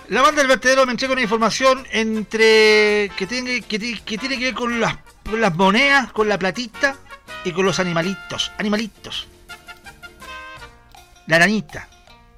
La banda del vertedero me entrega una información que tiene que ver con las monedas, con la platita y con los animalitos. La arañita.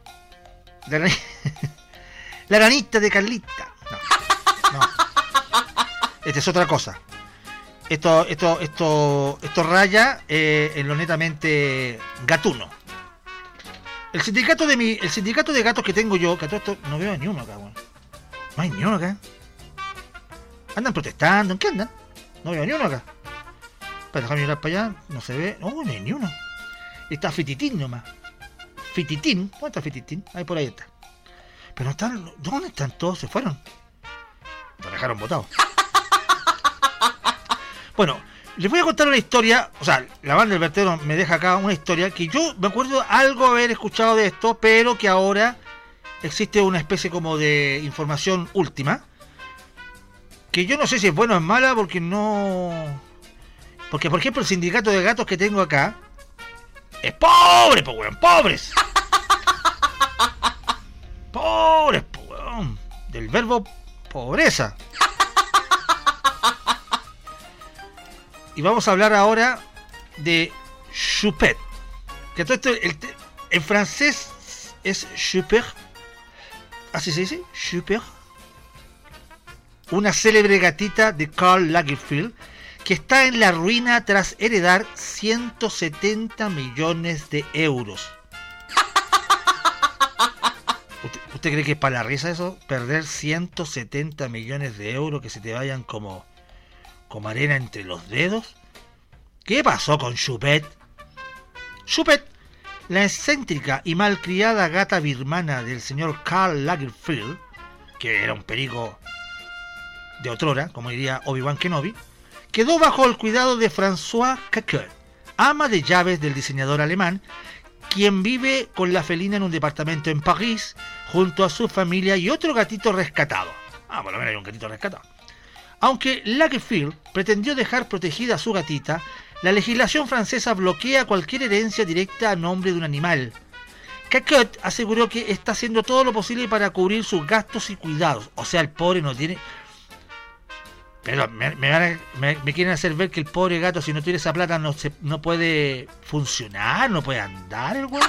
La ranita de Carlita. No. Esta es otra cosa. Esto raya en lo netamente gatuno. El sindicato de gatos que tengo yo, que a todo esto no veo ni uno acá, bueno. No hay ni uno acá. Andan protestando, ¿en qué andan? No veo ni uno acá. Para dejar mirar para allá, no se ve. No hay ni uno. Está Fititín nomás. Fititín, ¿dónde está Fititín? Ahí por ahí está. Pero están, ¿dónde están todos? Se fueron. Los dejaron botados. Bueno, les voy a contar una historia. O sea, la banda del vertedero me deja acá una historia que yo me acuerdo algo haber escuchado de esto, pero que ahora existe una especie como de información última, que yo no sé si es buena o es mala, porque no... Porque, por ejemplo, el sindicato de gatos que tengo acá es pobre, pues, weón, pobres. Pobres, pues, weón. Del verbo pobreza. Y vamos a hablar ahora de Choupette. Que todo esto, en francés es Choupette. ¿Así se dice? Choupette. Una célebre gatita de Karl Lagerfeld que está en la ruina tras heredar 170 millones de euros. ¿Usted cree que es para la risa eso? Perder 170 millones de euros que se te vayan como arena entre los dedos. ¿Qué pasó con Choupette? Choupette, la excéntrica y malcriada gata birmana del señor Karl Lagerfeld, que era un perico de otrora, como diría Obi-Wan Kenobi, quedó bajo el cuidado de François Coquet, ama de llaves del diseñador alemán, quien vive con la felina en un departamento en París, junto a su familia y otro gatito rescatado. Por lo menos hay un gatito rescatado. Aunque Lagerfeld pretendió dejar protegida a su gatita, la legislación francesa bloquea cualquier herencia directa a nombre de un animal. Coquet aseguró que está haciendo todo lo posible para cubrir sus gastos y cuidados. O sea, el pobre no tiene... Pero me quieren hacer ver que el pobre gato, si no tiene esa plata, no puede funcionar, no puede andar el güey.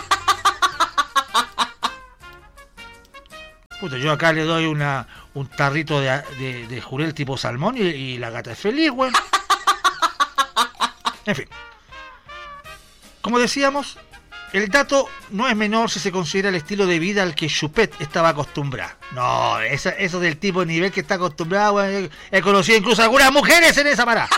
Puta, yo acá le doy un tarrito de jurel tipo salmón y la gata es feliz, güey. En fin. Como decíamos, el dato no es menor si se considera el estilo de vida al que Choupette estaba acostumbrada. No, eso del tipo de nivel que está acostumbrado, güey. He conocido incluso algunas mujeres en esa parada.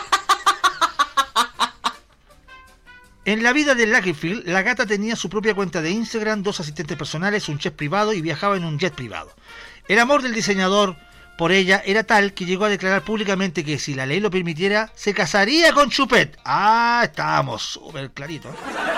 En la vida de Lagerfeld, la gata tenía su propia cuenta de Instagram, 2 asistentes personales, un chef privado y viajaba en un jet privado. El amor del diseñador por ella era tal que llegó a declarar públicamente que si la ley lo permitiera, se casaría con Choupette. Estábamos súper claritos.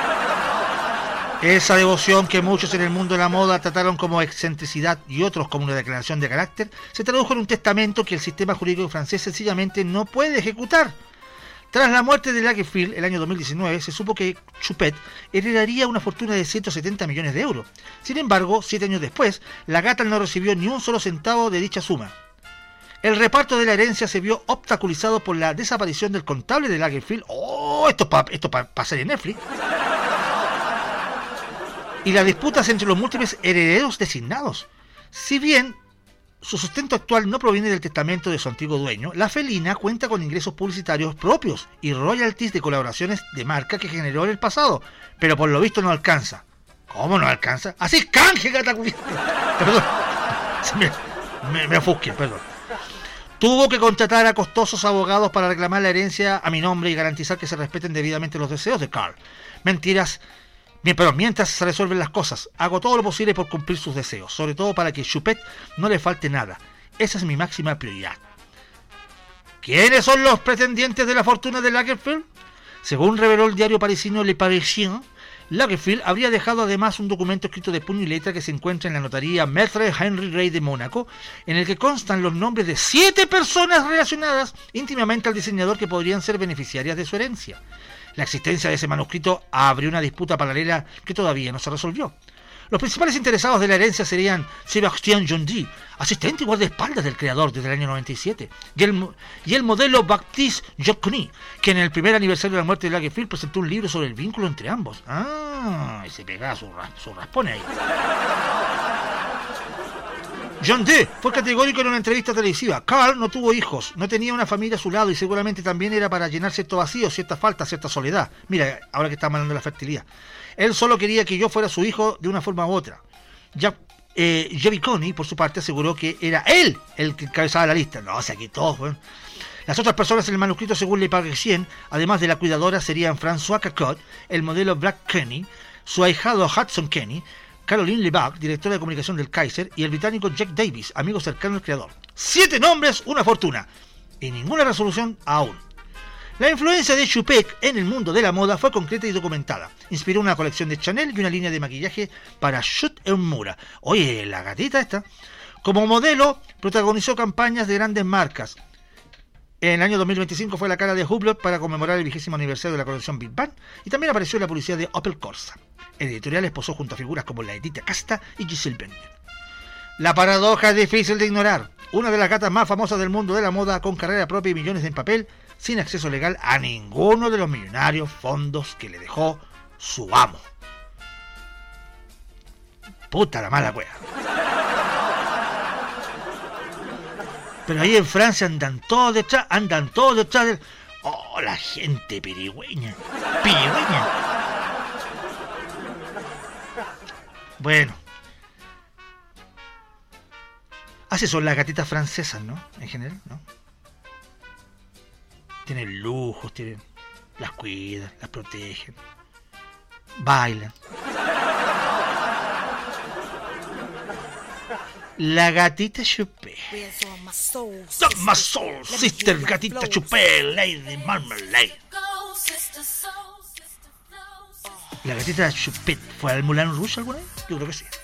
Esa devoción que muchos en el mundo de la moda trataron como excentricidad y otros como una declaración de carácter, se tradujo en un testamento que el sistema jurídico francés sencillamente no puede ejecutar. Tras la muerte de Lagerfeld el año 2019, se supo que Choupette heredaría una fortuna de 170 millones de euros. Sin embargo, 7 años después, la gata no recibió ni un solo centavo de dicha suma. El reparto de la herencia se vio obstaculizado por la desaparición del contable de Lagerfeld. Esto para salir en Netflix. Y las disputas entre los múltiples herederos designados. Si bien su sustento actual no proviene del testamento de su antiguo dueño, la felina cuenta con ingresos publicitarios propios y royalties de colaboraciones de marca que generó en el pasado, pero por lo visto no alcanza. ¿Cómo no alcanza? ¡Así canje, gata! Perdón, me ofusqué, perdón. Tuvo que contratar a costosos abogados para reclamar la herencia a mi nombre y garantizar que se respeten debidamente los deseos de Karl. Pero mientras se resuelven las cosas, hago todo lo posible por cumplir sus deseos, sobre todo para que Choupette no le falte nada. Esa es mi máxima prioridad. ¿Quiénes son los pretendientes de la fortuna de Lagerfeld? Según reveló el diario parisino Le Parisien, Lagerfeld habría dejado además un documento escrito de puño y letra que se encuentra en la notaría Maître Henri Rey de Mónaco, en el que constan los nombres de 7 personas relacionadas íntimamente al diseñador que podrían ser beneficiarias de su herencia. La existencia de ese manuscrito abrió una disputa paralela que todavía no se resolvió. Los principales interesados de la herencia serían Sébastien Jondy, asistente y guardaespaldas del creador desde el año 97, y el modelo Baptiste Jonconi, que en el primer aniversario de la muerte de Lagerfeld presentó un libro sobre el vínculo entre ambos. Y se pegaba su raspón ahí. John Dee fue categórico en una entrevista televisiva. Carl no tuvo hijos, no tenía una familia a su lado y seguramente también era para llenar cierto vacío, cierta falta, cierta soledad. Mira, ahora que estamos hablando de la fertilidad. Él solo quería que yo fuera su hijo de una forma u otra. Gioviconi, por su parte, aseguró que era él el que encabezaba la lista. No, o sea, aquí todos, bueno. Las otras personas en el manuscrito, según Le Parisien, además de la cuidadora, serían François Cacot, el modelo Black Kenny, su ahijado Hudson Kenny, Caroline Lebac, directora de comunicación del Kaiser, y el británico Jack Davis, amigo cercano del creador. 7 nombres, una fortuna. Y ninguna resolución aún. La influencia de Chupet en el mundo de la moda fue concreta y documentada. Inspiró una colección de Chanel y una línea de maquillaje para Chut et Mura. Oye, la gatita esta. Como modelo, protagonizó campañas de grandes marcas. En el año 2025 fue la cara de Hublot para conmemorar el 20º aniversario de la colección Big Bang y también apareció en la publicidad de Opel Corsa. El editorial posó junto a figuras como la Edith Casta y Giselle Bündchen. La paradoja es difícil de ignorar. Una de las gatas más famosas del mundo de la moda, con carrera propia y millones en papel, sin acceso legal a ninguno de los millonarios fondos que le dejó su amo. Puta la mala wea. Pero ahí en Francia andan todos detrás de... Oh, la gente pirigüeña. Bueno. Así son las gatitas francesas, ¿no? En general, ¿no? Tienen lujos, las cuidan, las protegen, bailan. La gatita Chupet. My soul, sister gatita Chupet, Lady Marmalade. ¿La gatita Chupet fue al Moulin Rouge alguna vez? Yo creo que sí.